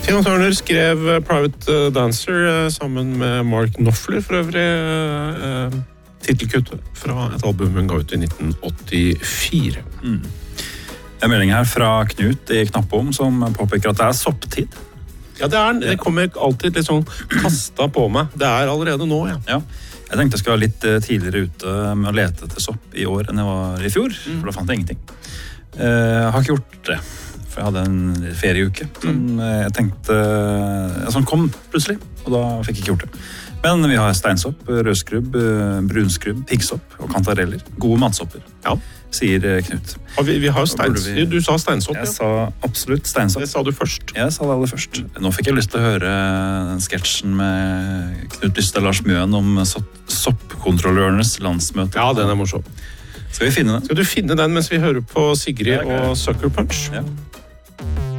Tina Turner skrev Private Dancer sammen med Mark Knopfler, for øvrig titelkuttet fra et album hun ga ut i 1984. En melding her fra Knut i Knappom som påpeker at det sopptid. Ja, det kommer alltid litt sånn kastet på meg. Det allerede nå, ja. Ja. Jeg tenkte jeg skulle være litt tidligere ute med å lete etter sopp i år enn jeg var i fjor, for da fant jeg ingenting. Jeg har ikke gjort det, for jeg hadde en ferieuke som jeg tenkte, som kom plutselig, og da fikk jeg ikke gjort det. Men vi har steinsopp, rødskrubb, brunskrubb, piggsopp og kantareller. Gode mattsopper, sier Knut. Vi har steinsopp. Du sa steinsopp, Jeg sa absolutt steinsopp. Det sa du først. Jeg sa det aller først. Nå fikk jeg lyst til å høre den sketsjen med Knut Lyste Lars Mjøen om soppkontrollørenes landsmøte. Ja, den morsom. Skal vi finne den? Skal du finne den mens vi hører på Sigrid og Sucker Punch? Ja.